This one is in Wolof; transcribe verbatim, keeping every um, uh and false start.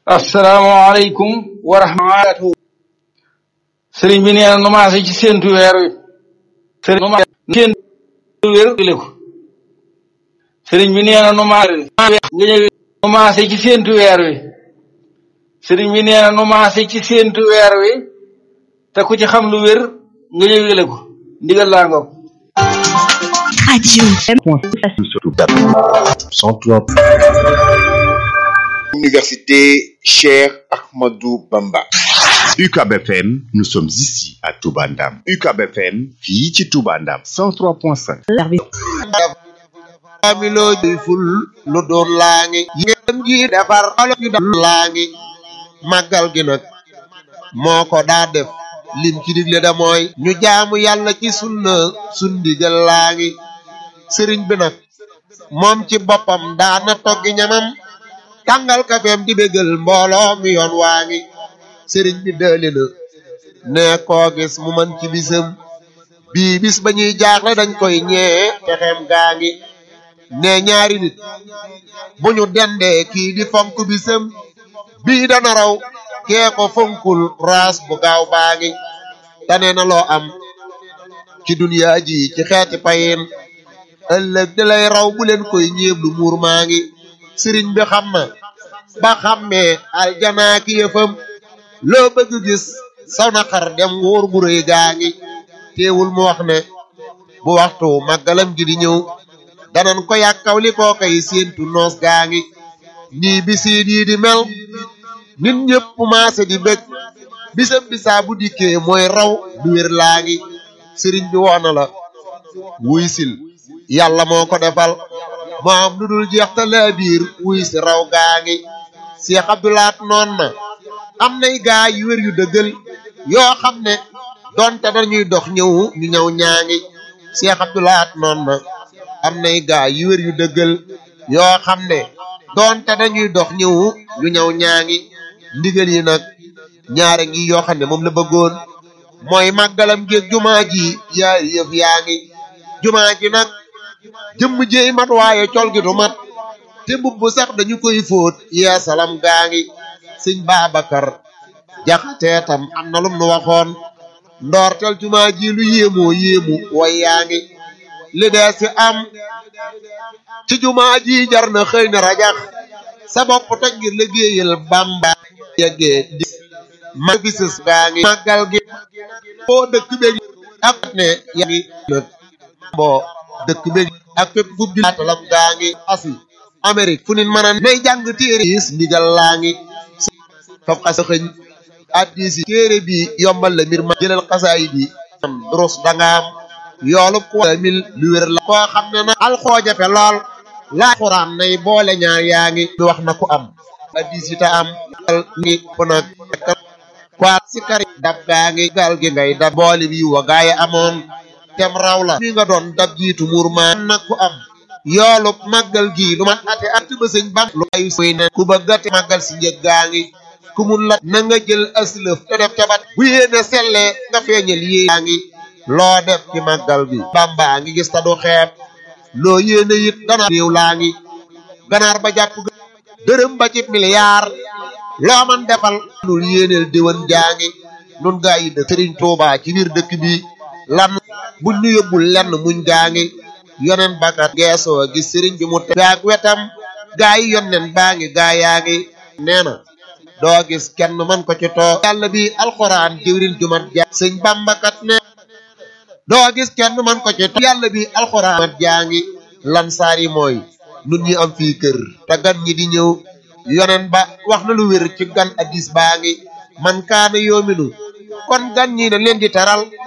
asalaamaaleykum wa rahmatulah. sëriñ bi nee na nu maase ci séentu weer wi. sëriñ nu maase séentu weer wi ko. sëriñ bi nee na nu maase nga ñëw nu maase ci séentu weer wi. sëriñ bi nee na nu maase ci séentu weer wi te ku ci xam lu wér nga yëgale ko ndigal laa ngoog. Radio. Université Cheikh Ahmadou Bamba. U C A B F M, nous sommes ici à Touba Ndam. U C A B F M, fii ci Touba Ndam cent trois point cinq. amiloo di ful lu doon laa ngi ngeen ji defar alo ñu doon laa ngi màggal gi nag moo ko daa def lim ci digle da mooy ñu jaamu yàlla ci sunna sun digal laa ngi sëriñ bi nag moom ci boppam daana toggi ñamam tàngal kafeem di bégal mbooloo mi yoon waa ngi sëriñ bi dëli na ne koo gis mu man ci bisam bii bis ba ñuy jaaxle dañ koy ñee texeem gaa ngi ne ñaari nit bu ñu dendee kii di fonk bisam bii dana raw kee ko fonkul raas bu gaaw baa ngi tane na loo am ci duniyaa ji ci xeeti payin ëllëg di lay raw bu leen koy ñeeblu muur maa ngi sëriñ bi xam na ba xammee aljanaa ki yëfam loo bëgg gis saw na xar dem wóor bu rëy gaa ngi teewul mu wax ne bu waxtu màggalam gi di ñëw danan ko yàkkaw li koo kay séentu noos gaa ngi nii bisiit yi di mel nit ñëpp maase di bëgg bisam bisaa bu dikkee mooy raw du wér laa ngi sëriñ bi woona la wuy sil yàlla moo ko defal moo am lu dul jeex ta laa biir wuy si raw gaa ngi Cheikh Abdoulaat noon na am nay gaa yu wér yu dëggal yoo xam ne donte dañuy dox ñëw ñu ñëw ñaa ngi Cheikh Abdoulaat noon na am nay gaa yu wér yu dëggal yoo xam ne donte dañuy dox ñëw ñu ñëw ñaa ngi ndigal yi nag ñaare ngi yoo xam ne moom la bëggoon mooy màggalam géeg jumaa ji yaari yëf yaa ngi jumaa ji nag jëmm jéey mat waaye col gi du mat te mbubb sax dañu koy fóot yee salam gaa ngi sëñ Babacar jaxatee tam am na lum nu waxoon ndoortel jumaa ji lu yéemoo yéemu way yaa ngi li dee si am ci jumaa ji jar na xëy na rajax sa bopp toj ngir liggéeyal Bamba yeggee di ma bisis gaa ngi màggal gi boo dëkk beeg ak ne yaa ngi nag boo dëkk beeg ak fépp fu di atalam gaa ngi asi Amérique fu nit mën a nay jàng téere yi ndigal laa ngi fab xasa xëñ addisi téere bi yombal la mbir ma jëlal xasaayid yi durus dangaam yoolu ku mil lu wér la koo xam ne nag alxoojafe lool laa xuraan nay boole ñaar yaa ngi mi wax na ku am addisi ta am ngi fu nag kwaat si kari dab gaa ngi gal gi ngay dab boole bi wa gaaya amoon tem raw la mi nga doon dab jiitu muur maa nag ku am yoolu màggal gi lu man ate at ba sëñ bam lu ayu muy ne ku bëggate màggal si njëg gaa ngi ku mun la na nga jël aslëf te def cabat bu yéene sellee nga feeñal yée yaa ngi loo def ci màggal bi Bamba ngi gis ta du xeeb loo yéene it dana réew laa ngi ganaar ba jàpp dërëm ba ci milliard loo man defal lul yéeneel déwén jaa ngi nun gaa yi dëkk Sëriñ Tuubaa ci biir dëkk bi lan buñ ñu yóbbul lenn muñ gaa ngi yonen bakat geesoo gis sëriñ bi mu te gaag wetam gaa yi yonen baa ngi gaa yaa ngi nee na doo gis kenn man ko ci toog yàlla bi alxuraan jëwrin jumat jaa sëñ Bambakat ne doo gis kenn man ko ci toog yàlla bi alxuraan jumat jaa ngi lan saari mooy nun ñi am fii kër te gan ñi di ñëw yonen ba wax na lu wér ci gan addis baa ngi man kaana yoominu kon gan ñi na leen di taral